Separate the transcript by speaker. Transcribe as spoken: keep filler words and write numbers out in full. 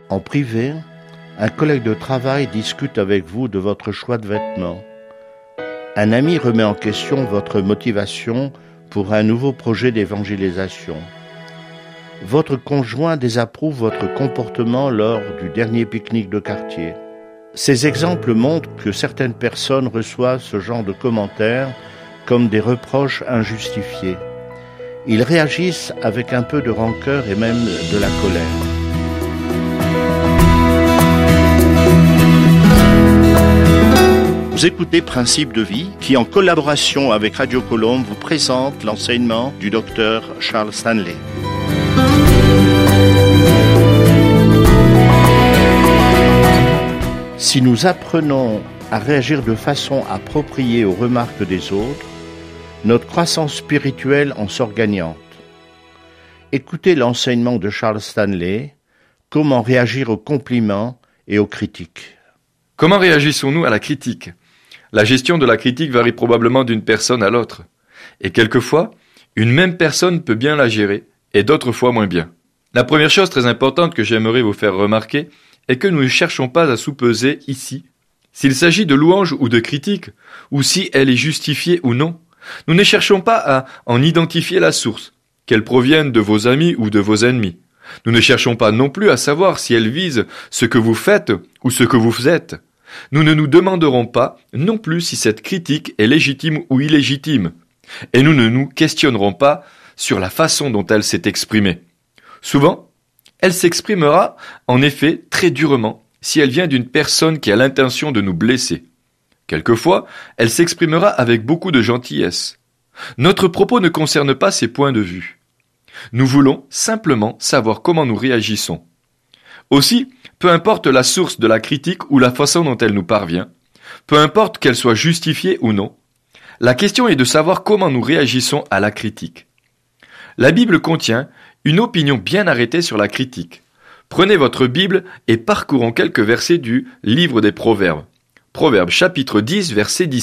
Speaker 1: En privé, un collègue de travail discute avec vous de votre choix de vêtements. Un ami remet en question votre motivation pour un nouveau projet d'évangélisation. Votre conjoint désapprouve votre comportement lors du dernier pique-nique de quartier. Ces exemples montrent que certaines personnes reçoivent ce genre de commentaires comme des reproches injustifiés. Ils réagissent avec un peu de rancœur et même de la colère. Vous écoutez Principes de vie, qui en collaboration avec Radio Colombe vous présente l'enseignement du docteur Charles Stanley. Si nous apprenons à réagir de façon appropriée aux remarques des autres, notre croissance spirituelle en sort gagnante. Écoutez l'enseignement de Charles Stanley, comment réagir aux compliments et aux critiques.
Speaker 2: Comment réagissons-nous à la critique ? La gestion de la critique varie probablement d'une personne à l'autre. Et quelquefois, une même personne peut bien la gérer, et d'autres fois moins bien. La première chose très importante que j'aimerais vous faire remarquer est que nous ne cherchons pas à sous-peser ici s'il s'agit de louange ou de critique, ou si elle est justifiée ou non. Nous ne cherchons pas à en identifier la source, qu'elle provienne de vos amis ou de vos ennemis. Nous ne cherchons pas non plus à savoir si elle vise ce que vous faites ou ce que vous êtes. Nous ne nous demanderons pas non plus si cette critique est légitime ou illégitime. Et nous ne nous questionnerons pas sur la façon dont elle s'est exprimée. Souvent, elle s'exprimera en effet très durement si elle vient d'une personne qui a l'intention de nous blesser. Quelquefois, elle s'exprimera avec beaucoup de gentillesse. Notre propos ne concerne pas ces points de vue. Nous voulons simplement savoir comment nous réagissons. Aussi, peu importe la source de la critique ou la façon dont elle nous parvient, peu importe qu'elle soit justifiée ou non, la question est de savoir comment nous réagissons à la critique. La Bible contient une opinion bien arrêtée sur la critique. Prenez votre Bible et parcourons quelques versets du livre des Proverbes. Proverbes chapitre dix, verset dix-sept.